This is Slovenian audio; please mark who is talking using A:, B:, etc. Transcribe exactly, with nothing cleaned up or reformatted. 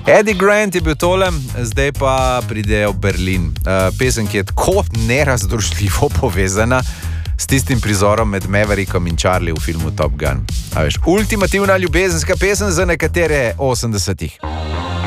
A: Eddie Grant je bil tole, zdaj pa pridejo v Berlin. Uh, pesem, ki je tako nerazdružljivo povezana s tistim prizorom med Maverickom in Charlie v filmu Top Gun. A veš, ultimativna ljubezenska pesem za nekatere osemdesetih.